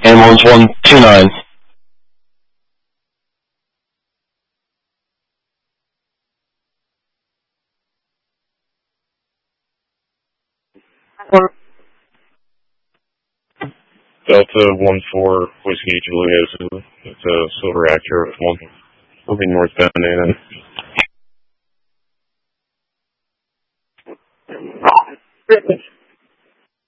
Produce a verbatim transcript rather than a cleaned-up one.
Ambulance one two nine. Delta one four Whiskey Juliet. It's a silver Acura with one moving northbound and